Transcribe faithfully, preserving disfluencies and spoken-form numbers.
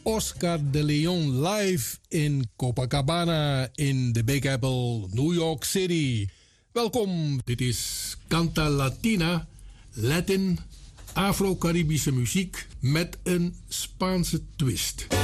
Oscar de Leon live in Copacabana in de Big Apple, New York City. Welkom, dit is Canta Latina, Latin, Afro-Caribische muziek met een Spaanse twist.